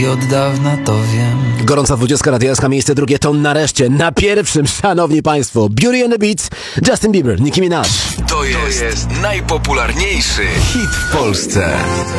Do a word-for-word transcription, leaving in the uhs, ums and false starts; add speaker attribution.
Speaker 1: i od dawna to wiem.
Speaker 2: Gorąca dwudziestka Radia S K, miejsce drugie to nareszcie na pierwszym, szanowni państwo, Beauty and the Beat, Justin Bieber, Nicki Minaj.
Speaker 3: To jest, to jest najpopularniejszy hit w Polsce.